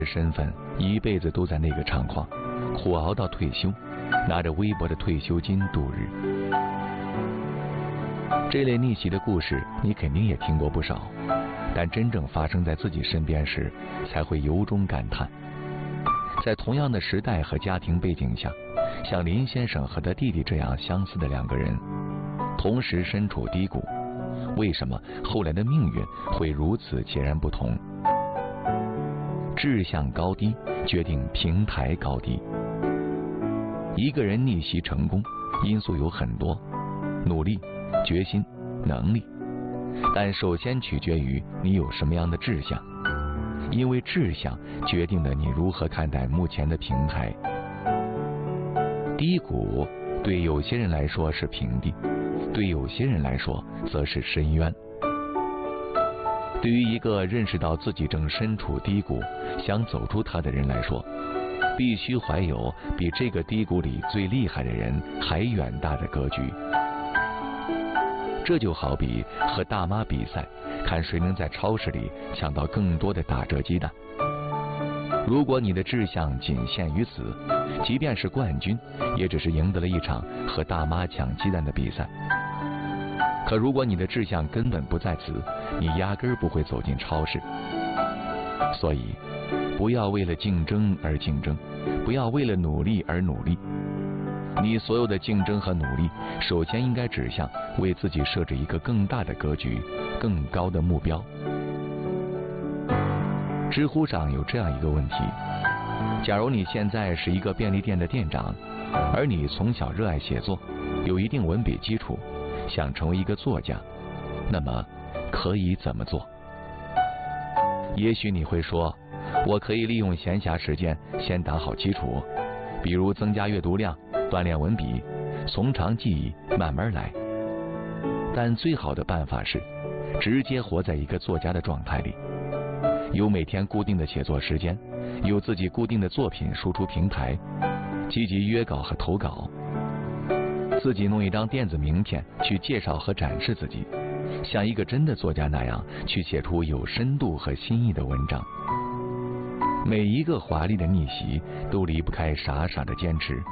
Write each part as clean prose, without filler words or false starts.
身份一辈子都在那个厂矿苦熬到退休，拿着微薄的退休金度日。这类逆袭的故事你肯定也听过不少，但真正发生在自己身边时，才会由衷感叹。在同样的时代和家庭背景下，像林先生和他弟弟这样相似的两个人，同时身处低谷，为什么后来的命运会如此截然不同？志向高低决定平台高低。一个人逆袭成功，因素有很多，努力、决心、能力，但首先取决于你有什么样的志向，因为志向决定了你如何看待目前的平台。低谷对有些人来说是平地，对有些人来说则是深渊。对于一个认识到自己正身处低谷，想走出它的人来说，必须怀有比这个低谷里最厉害的人还远大的格局。这就好比和大妈比赛，看谁能在超市里抢到更多的打折鸡蛋。如果你的志向仅限于此，即便是冠军，也只是赢得了一场和大妈抢鸡蛋的比赛。可如果你的志向根本不在此，你压根儿不会走进超市。所以，不要为了竞争而竞争，不要为了努力而努力。你所有的竞争和努力，首先应该指向为自己设置一个更大的格局、更高的目标。知乎上有这样一个问题：假如你现在是一个便利店的店长，而你从小热爱写作，有一定文笔基础，想成为一个作家，那么可以怎么做？也许你会说，我可以利用闲暇时间先打好基础，比如增加阅读量，锻炼文笔，从长计议，慢慢来。但最好的办法是直接活在一个作家的状态里，有每天固定的写作时间，有自己固定的作品输出平台，积极约稿和投稿，自己弄一张电子名片去介绍和展示自己，像一个真的作家那样去写出有深度和新意的文章。每一个华丽的逆袭都离不开傻傻的坚持。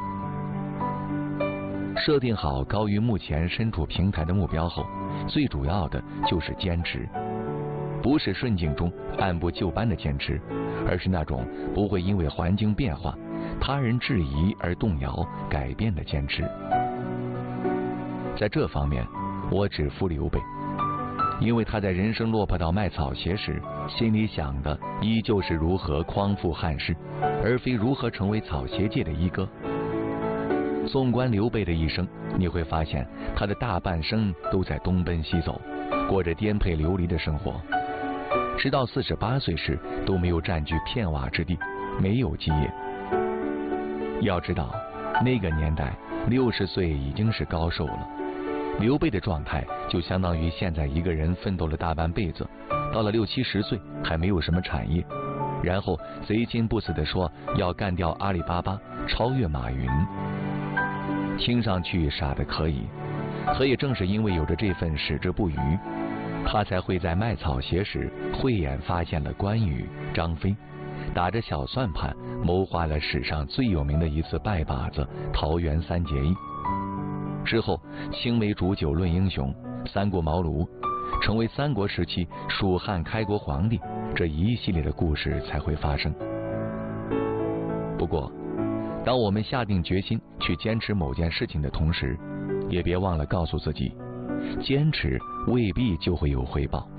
设定好高于目前身处平台的目标后，最主要的就是坚持，不是顺境中按部就班的坚持，而是那种不会因为环境变化、他人质疑而动摇、改变的坚持。在这方面，我只服刘备，因为他在人生落魄到卖草鞋时，心里想的依旧是如何匡复汉室，而非如何成为草鞋界的一哥。纵观刘备的一生，你会发现他的大半生都在东奔西走，过着颠沛流离的生活，直到48岁时都没有占据片瓦之地，没有基业。要知道，那个年代60岁已经是高寿了。刘备的状态就相当于现在一个人奋斗了大半辈子，到了60、70岁还没有什么产业，然后贼心不死地说要干掉阿里巴巴，超越马云。听上去傻得可以，可也正是因为有着这份矢志不渝，他才会在卖草鞋时慧眼发现了关羽、张飞，打着小算盘谋划了史上最有名的一次拜把子桃园三结义。之后青梅煮酒论英雄，三顾茅庐，成为三国时期蜀汉开国皇帝，这一系列的故事才会发生。不过当我们下定决心去坚持某件事情的同时，也别忘了告诉自己，坚持未必就会有回报。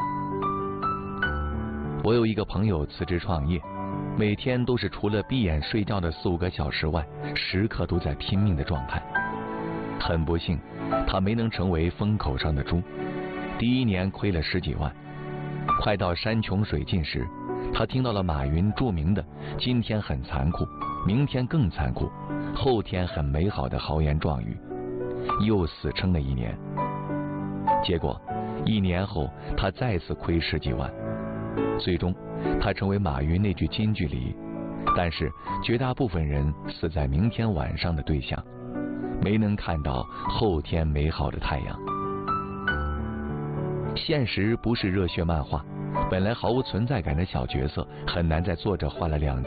我有一个朋友辞职创业，每天都是除了闭眼睡觉的4、5个小时外，时刻都在拼命的状态。很不幸，他没能成为风口上的猪，第一年亏了10几万。快到山穷水尽时，他听到了马云著名的今天很残酷，明天更残酷，后天很美好的豪言壮语，又死撑了1年。结果1年后他再次亏10几万，最终他成为马云那句金句里但是绝大部分人死在明天晚上的对象，没能看到后天美好的太阳。现实不是热血漫画，本来毫无存在感的小角色很难在作者花了2